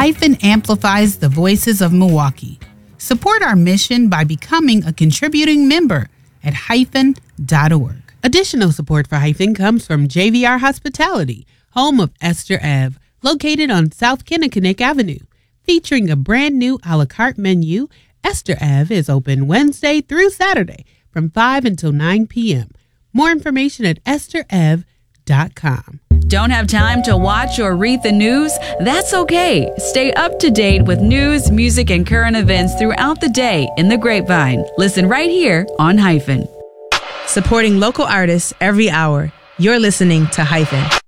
Hyphen amplifies the voices of Milwaukee. Support our mission by becoming a contributing member at hyphen.org. Additional support for Hyphen comes from JVR Hospitality, home of Esther Ave, located on South Kinnickinnick Avenue. Featuring a brand new a la carte menu, Esther Ave is open Wednesday through Saturday from 5 until 9 p.m. More information at estherave.com. Don't have time to watch or read the news? That's okay. Stay up to date with news, music, and current events throughout the day in the Grapevine. Listen right here on Hyphen. Supporting local artists every hour. You're listening to Hyphen.